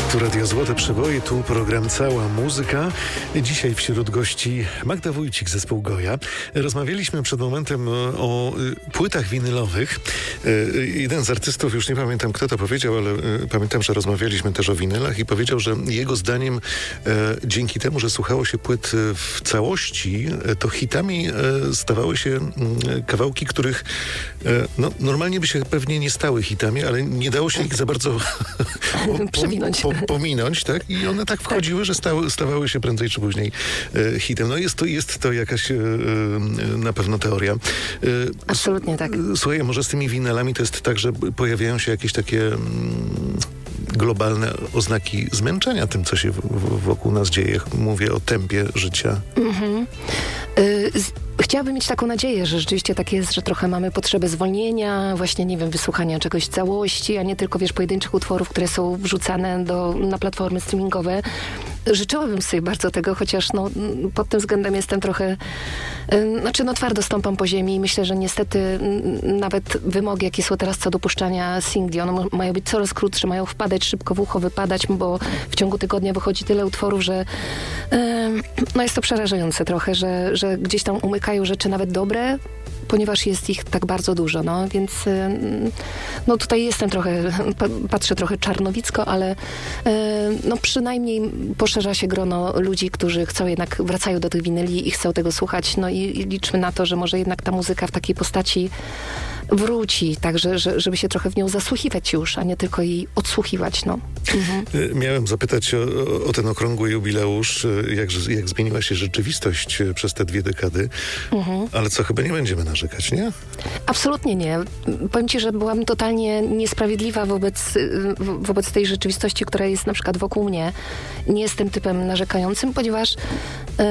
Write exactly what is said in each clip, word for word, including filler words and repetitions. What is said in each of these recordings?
Tu Radio Złote Przeboje, tu program Cała Muzyka. Dzisiaj wśród gości Magda Wójcik, zespół Goja. Rozmawialiśmy przed momentem o płytach winylowych. Jeden z artystów, już nie pamiętam kto to powiedział, ale pamiętam, że rozmawialiśmy też o winylach i powiedział, że jego zdaniem dzięki temu, że słuchało się płyt w całości, to hitami stawały się kawałki, których no, normalnie by się pewnie nie stały hitami, ale nie dało się ich za bardzo przewinąć. Po, po, pominąć, tak? I one tak wchodziły, tak. że stały, stawały się prędzej czy później e, hitem. No jest to, jest to jakaś e, na pewno teoria. E, Absolutnie tak. Słuchaj, może z tymi winylami to jest tak, że pojawiają się jakieś takie mm, globalne oznaki zmęczenia tym, co się w, w, wokół nas dzieje. Mówię o tempie życia. Mhm. Y- z- Chciałabym mieć taką nadzieję, że rzeczywiście tak jest, że trochę mamy potrzebę zwolnienia, właśnie, nie wiem, wysłuchania czegoś w całości, a nie tylko, wiesz, pojedynczych utworów, które są wrzucane do, na platformy streamingowe. Życzyłabym sobie bardzo tego, chociaż no, pod tym względem jestem trochę, yy, znaczy no twardo stąpam po ziemi i myślę, że niestety yy, nawet wymogi, jakie są teraz co do puszczania singli, one mają być coraz krótsze, mają wpadać szybko w ucho, wypadać, bo w ciągu tygodnia wychodzi tyle utworów, że yy, no jest to przerażające trochę, że, że gdzieś tam umykają rzeczy nawet dobre, ponieważ jest ich tak bardzo dużo, no więc no tutaj jestem trochę, patrzę trochę czarnowicko, ale no przynajmniej poszerza się grono ludzi, którzy chcą jednak, wracają do tych winyli i chcą tego słuchać, no i, i liczmy na to, że może jednak ta muzyka w takiej postaci wróci, także, że, żeby się trochę w nią zasłuchiwać już, a nie tylko jej odsłuchiwać, no. Mhm. Miałem zapytać o, o ten okrągły jubileusz, jak, jak zmieniła się rzeczywistość przez te dwie dekady, mhm. ale co, chyba nie będziemy narzekać, nie? Absolutnie nie. Powiem ci, że byłam totalnie niesprawiedliwa wobec, wobec tej rzeczywistości, która jest na przykład wokół mnie. Nie jestem typem narzekającym, ponieważ yy,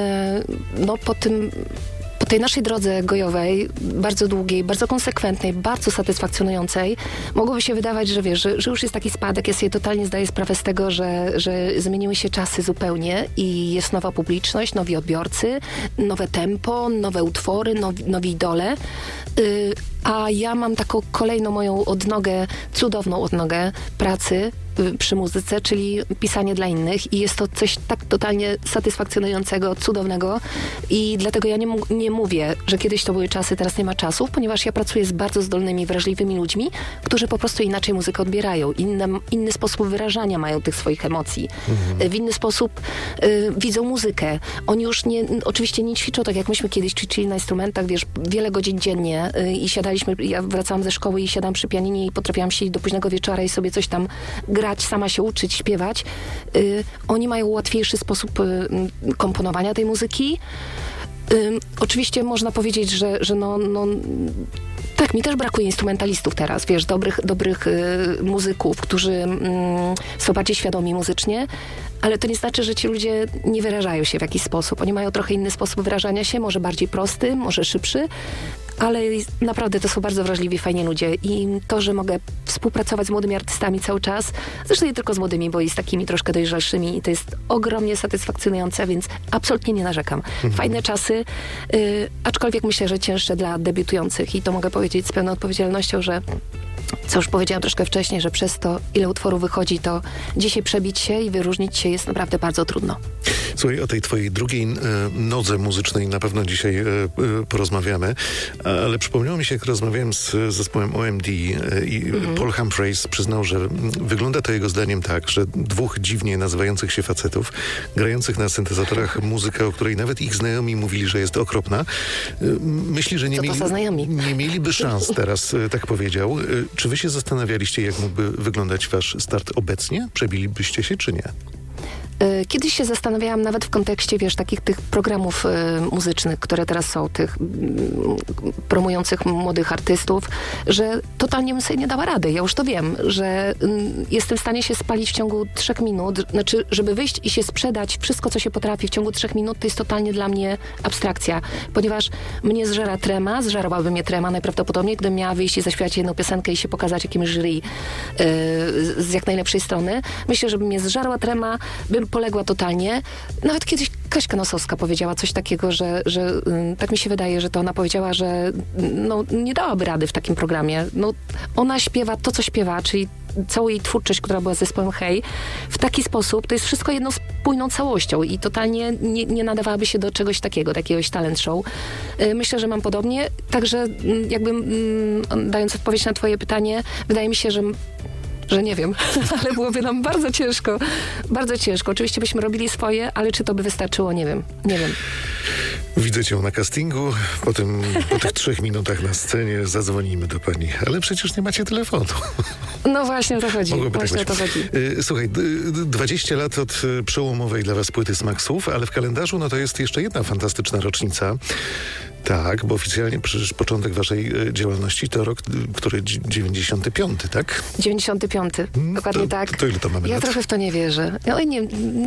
no po tym Po tej naszej drodze gojowej, bardzo długiej, bardzo konsekwentnej, bardzo satysfakcjonującej, mogłoby się wydawać, że wiesz, że, że już jest taki spadek. Ja sobie totalnie zdaję sprawę z tego, że, że zmieniły się czasy zupełnie i jest nowa publiczność, nowi odbiorcy, nowe tempo, nowe utwory, nowi, nowi idole. Yy, a ja mam taką kolejną moją odnogę, cudowną odnogę pracy przy muzyce, czyli pisanie dla innych i jest to coś tak totalnie satysfakcjonującego, cudownego i dlatego ja nie, m- nie mówię, że kiedyś to były czasy, teraz nie ma czasów, ponieważ ja pracuję z bardzo zdolnymi, wrażliwymi ludźmi, którzy po prostu inaczej muzykę odbierają, inny, inny sposób wyrażania mają tych swoich emocji, mhm. w inny sposób y, widzą muzykę. Oni już nie, oczywiście nie ćwiczą tak jak myśmy kiedyś ćwiczyli na instrumentach, wiesz, wiele godzin dziennie y, i siadaliśmy, ja wracałam ze szkoły i siadam przy pianinie i potrafiłam siedzieć do późnego wieczora i sobie coś tam grać, sama się uczyć, śpiewać. Y, oni mają łatwiejszy sposób y, komponowania tej muzyki. Y, oczywiście można powiedzieć, że, że no, no tak, mi też brakuje instrumentalistów teraz, wiesz, dobrych, dobrych y, muzyków, którzy y, są bardziej świadomi muzycznie, ale to nie znaczy, że ci ludzie nie wyrażają się w jakiś sposób. Oni mają trochę inny sposób wyrażania się, może bardziej prosty, może szybszy, ale naprawdę to są bardzo wrażliwi, fajni ludzie i to, że mogę współpracować z młodymi artystami cały czas, zresztą nie tylko z młodymi, bo i z takimi troszkę dojrzalszymi i to jest ogromnie satysfakcjonujące, więc absolutnie nie narzekam. Mhm. Fajne czasy, y, aczkolwiek myślę, że cięższe dla debiutujących i to mogę powiedzieć z pełną odpowiedzialnością, że co już powiedziałam troszkę wcześniej, że przez to, ile utworów wychodzi, to dzisiaj przebić się i wyróżnić się jest naprawdę bardzo trudno. Słuchaj, o tej twojej drugiej e, nodze muzycznej na pewno dzisiaj e, e, porozmawiamy, ale przypomniało mi się, jak rozmawiałem z zespołem O M D e, i mhm. Paul Humphreys przyznał, że wygląda to jego zdaniem tak, że dwóch dziwnie nazywających się facetów, grających na syntezatorach muzykę, o której nawet ich znajomi mówili, że jest okropna, e, myśli, że nie, mieli, nie mieliby szans teraz, e, tak powiedział. E, Czy wy się zastanawialiście, jak mógłby wyglądać wasz start obecnie? Przebilibyście się, czy nie? Kiedyś się zastanawiałam nawet w kontekście, wiesz, takich tych programów y, muzycznych, które teraz są, tych y, promujących młodych artystów, że totalnie bym sobie nie dała rady. Ja już to wiem, że y, jestem w stanie się spalić w ciągu trzech minut. Znaczy, żeby wyjść i się sprzedać wszystko, co się potrafi w ciągu trzech minut, to jest totalnie dla mnie abstrakcja, ponieważ mnie zżera trema, zżarłaby mnie trema najprawdopodobniej, gdybym miała wyjść i zaśpiewać jedną piosenkę i się pokazać jakimś jury y, z jak najlepszej strony. Myślę, że by mnie zżarła trema, bym poległa totalnie. Nawet kiedyś Kaśka Nosowska powiedziała coś takiego, że, że y, tak mi się wydaje, że to ona powiedziała, że no, nie dałaby rady w takim programie. No, ona śpiewa to, co śpiewa, czyli całą jej twórczość, która była z zespołem Hej, w taki sposób, to jest wszystko jedną spójną całością i totalnie nie, nie nadawałaby się do czegoś takiego, do jakiegoś talent show. Y, myślę, że mam podobnie, także y, jakby y, dając odpowiedź na twoje pytanie, wydaje mi się, że że nie wiem, ale byłoby nam bardzo ciężko, bardzo ciężko. Oczywiście byśmy robili swoje, ale czy to by wystarczyło, nie wiem, nie wiem. Widzę cię na castingu, potem po tych trzech minutach na scenie zadzwonimy do pani, ale przecież nie macie telefonu. No właśnie o to chodzi, Mogłoby właśnie tak o to chodzi. Słuchaj, dwadzieścia lat od przełomowej dla was płyty Smak Słów, ale w kalendarzu no to jest jeszcze jedna fantastyczna rocznica. Tak, bo oficjalnie przecież początek waszej działalności to rok, który dziewięćdziesiąty piąty, tak? dziewięćdziesiąty piąty, dokładnie to, tak. To ile to mamy Ja lat? trochę w to nie wierzę. Ja nie,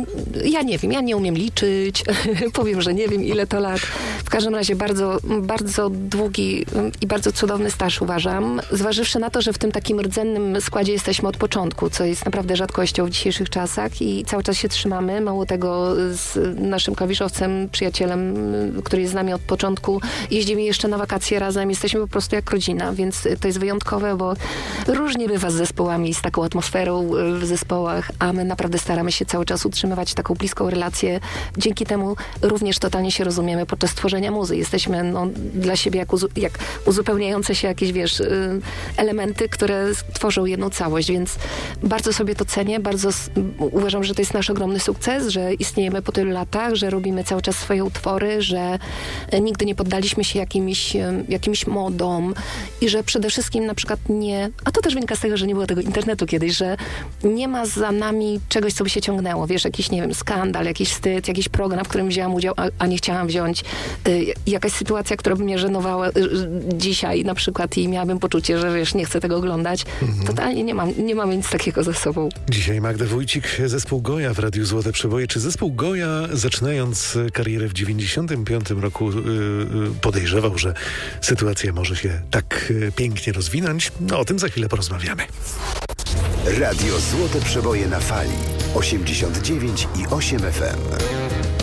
ja nie wiem, ja nie umiem liczyć. Powiem, że nie wiem, ile to lat. W każdym razie bardzo, bardzo długi i bardzo cudowny staż uważam. Zważywszy na to, że w tym takim rdzennym składzie jesteśmy od początku, co jest naprawdę rzadkością w dzisiejszych czasach i cały czas się trzymamy. Mało tego, z naszym klawiszowcem, przyjacielem, który jest z nami od początku, jeździmy jeszcze na wakacje razem, jesteśmy po prostu jak rodzina, więc to jest wyjątkowe, bo różnie bywa z zespołami, z taką atmosferą w zespołach, a my naprawdę staramy się cały czas utrzymywać taką bliską relację. Dzięki temu również totalnie się rozumiemy podczas tworzenia muzy. Jesteśmy no, dla siebie jak, uzu- jak uzupełniające się jakieś, wiesz, elementy, które tworzą jedną całość, więc bardzo sobie to cenię, bardzo s- uważam, że to jest nasz ogromny sukces, że istniejemy po tylu latach, że robimy cały czas swoje utwory, że nigdy nie poddaliśmy się jakimś, jakimś modom i że przede wszystkim na przykład nie, a to też wynika z tego, że nie było tego internetu kiedyś, że nie ma za nami czegoś, co by się ciągnęło. Wiesz, jakiś, nie wiem, skandal, jakiś wstyd, jakiś program, w którym wzięłam udział, a, a nie chciałam wziąć. Y, jakaś sytuacja, która by mnie żenowała y, dzisiaj na przykład i miałabym poczucie, że wiesz, nie chcę tego oglądać. Mhm. Totalnie nie mam, nie mamy nic takiego za sobą. Dzisiaj Magda Wójcik, zespół Goja w Radiu Złote Przeboje. Czy zespół Goja, zaczynając karierę w dziewięćdziesiątym piątym roku, yy, podejrzewał, że sytuacja może się tak pięknie rozwinąć? No o tym za chwilę porozmawiamy. Radio Złote Przeboje na fali osiemdziesiąt dziewięć i osiem F M.